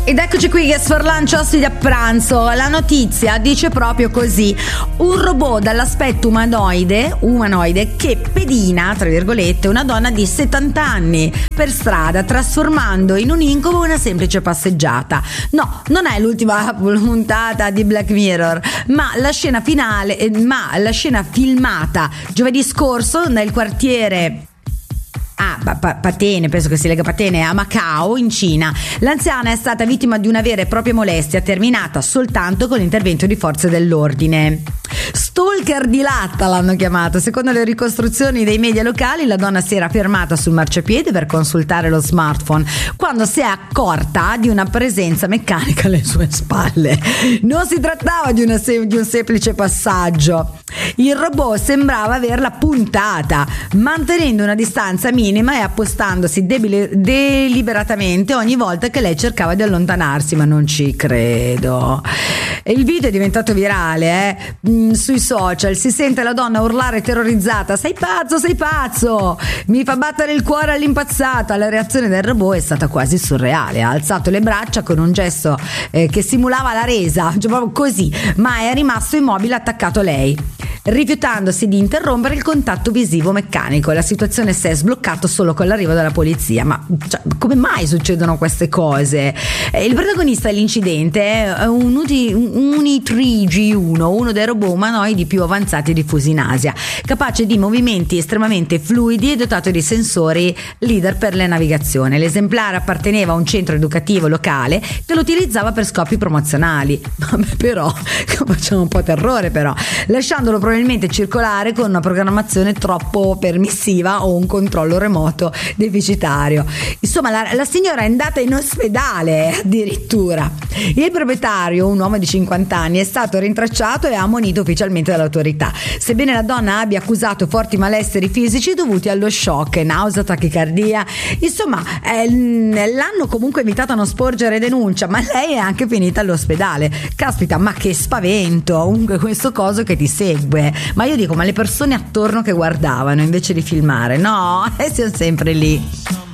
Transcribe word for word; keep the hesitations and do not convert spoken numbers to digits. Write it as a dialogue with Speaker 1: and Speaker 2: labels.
Speaker 1: Ed eccoci qui che sforlancio ospiti a pranzo. La notizia dice proprio così: un robot dall'aspetto umanoide umanoide che pedina, tra virgolette, una donna di settanta anni per strada, trasformando in un incubo una semplice passeggiata. No, non è l'ultima puntata di Black Mirror, ma la scena finale, ma la scena filmata giovedì scorso nel quartiere Ah, pa- Patene, penso che si lega Patene, a Macao, in Cina. L'anziana è stata vittima di una vera e propria molestia, terminata soltanto con l'intervento di forze dell'ordine. Stalker di latta l'hanno chiamato. Secondo le ricostruzioni dei media locali, la donna si era fermata sul marciapiede per consultare lo smartphone quando si è accorta di una presenza meccanica alle sue spalle. Non si trattava di, una sem- di un semplice passaggio. Il robot sembrava averla puntata, mantenendo una distanza minima e appostandosi debile- deliberatamente ogni volta che lei cercava di allontanarsi. Ma non ci credo. Il video è diventato virale, eh? Mm, sui social si sente la donna urlare terrorizzata: sei pazzo, sei pazzo, mi fa battere il cuore all'impazzata. La reazione del robot è stata quasi surreale, ha alzato le braccia con un gesto eh, che simulava la resa, cioè proprio così, ma è rimasto immobile attaccato a lei, rifiutandosi di interrompere il contatto visivo meccanico. La situazione si è sbloccata solo con l'arrivo della polizia. Ma cioè, come mai succedono queste cose? Eh, il protagonista dell'incidente è un Unitree G uno, uno dei robot umanoidi più avanzati diffusi in Asia, capace di movimenti estremamente fluidi e dotato di sensori leader per la navigazione. L'esemplare apparteneva a un centro educativo locale che lo utilizzava per scopi promozionali. Vabbè, però facciamo un po' terrore, però, lasciandolo probabilmente circolare con una programmazione troppo permissiva o un controllo remoto deficitario. Insomma, la, la signora è andata in ospedale addirittura. Il proprietario, un uomo di cinquanta anni, è stato rintracciato e ammonito ufficialmente dall'autorità, sebbene la donna abbia accusato forti malesseri fisici dovuti allo shock, nausea, tachicardia. Insomma, eh, l'hanno comunque invitato a non sporgere denuncia, ma lei è anche finita all'ospedale. Caspita, ma che spavento, comunque questo coso che ti segue. Ma io dico, ma le persone attorno che guardavano invece di filmare, no, e siamo sempre lì.